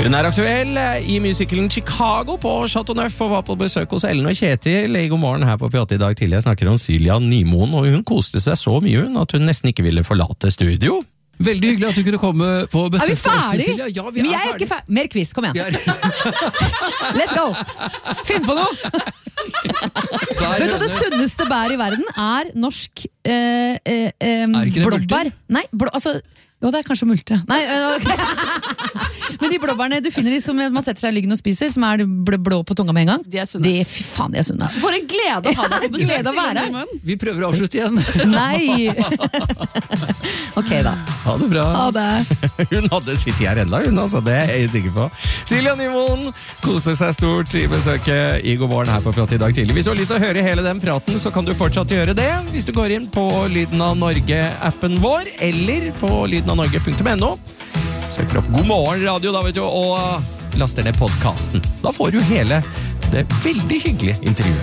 Hun aktuell I musikalen Chicago på Chateau Neuf og var på besøk hos Ellen og Kjetil I God morgen her på P8 I dag tidlig. Jeg snakker om Silja Nymoen, og hun koste seg så mye at hun nesten ikke ville forlate studio. Veldig hyggelig at du kunne komme på besøk. Vi ferdig? Cecilia? Ja, vi Men jeg ferdig. ikke ferdig. Mer quiz, kom igjen. Let's go! Finn på noe! Vet du, det sunneste bær I verden norsk blåbær. Nei, jo, det kanskje multe. Nei, okay. Men de blåbærene du finner som man setter seg I lyggen og spiser, som blå på tunga med en gang, de sunne. Fy faen, de sunne. For en glede å ha deg på besøk. Glede å være her. Vi prøver å avslutte igjen. Nei. Ok da. Ha det bra. Ha det. Hun hadde sitt her enda, hun altså, det jeg helt sikker på. Silja Nymoen koste seg stort I besøket I God morgen her på P8 I dag tidlig. Hvis du har lyst til å høre hele den praten, så kan du fortsatt gjøre det. Hvis du går inn på Lyden av Norge-appen vår, eller på lydenavnorge.no. Søker opp God morgen radio da, vet du, og laster ned podcasten. Da får du hele det veldig hyggelige intervjuet.